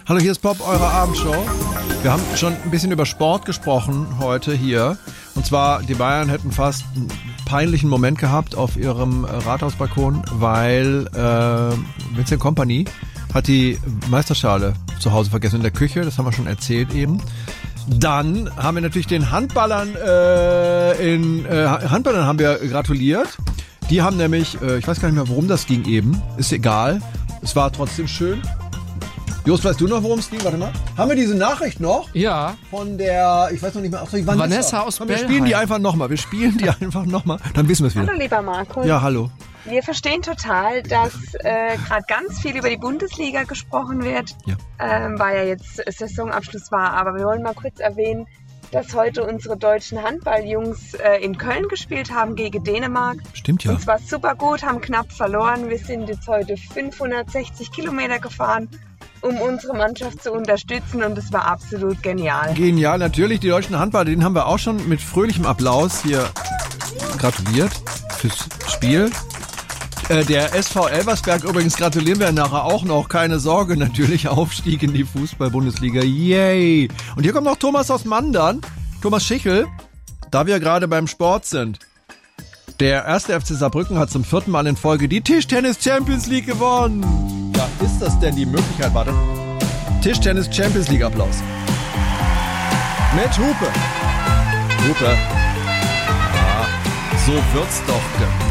Hallo, hier ist Bob, eure Abendshow. Wir haben schon ein bisschen über Sport gesprochen heute hier. Und zwar, die Bayern hätten fast einen peinlichen Moment gehabt auf ihrem Rathausbalkon, weil Vincent Kompany hat die Meisterschale zu Hause vergessen in der Küche. Das haben wir schon erzählt eben. Dann haben wir natürlich den Handballern Handballern haben wir gratuliert. Die haben nämlich, ich weiß gar nicht mehr, worum das ging eben. Ist egal. Es war trotzdem schön. Jost, weißt du noch, worum es ging? Warte mal. Haben wir diese Nachricht noch? Ja. Von der, ich weiß noch nicht mehr, Vanessa aus Komm, wir spielen die einfach nochmal. Dann wissen wir es wieder. Hallo, lieber Markus. Ja, hallo. Wir verstehen total, dass gerade ganz viel über die Bundesliga gesprochen wird, Ja. weil ja jetzt Saisonabschluss war. Aber wir wollen mal kurz erwähnen, dass heute unsere deutschen Handballjungs in Köln gespielt haben gegen Dänemark. Stimmt ja. Und zwar super gut, haben knapp verloren. Wir sind jetzt heute 560 Kilometer gefahren, um unsere Mannschaft zu unterstützen, und es war absolut genial. Genial, natürlich. Die deutschen Handballer, denen haben wir auch schon mit fröhlichem Applaus hier gratuliert fürs Spiel. Der SV Elversberg übrigens gratulieren wir nachher auch noch. Keine Sorge, natürlich Aufstieg in die Fußball-Bundesliga. Yay! Und hier kommt noch Thomas aus Mandern, Thomas Schichel, da wir gerade beim Sport sind. Der 1. FC Saarbrücken hat zum 4. Mal in Folge die Tischtennis Champions League gewonnen. Ja, ist das denn die Möglichkeit? Warte. Tischtennis Champions League Applaus. Mit Hupe. Hupe. Ja, so wird's doch.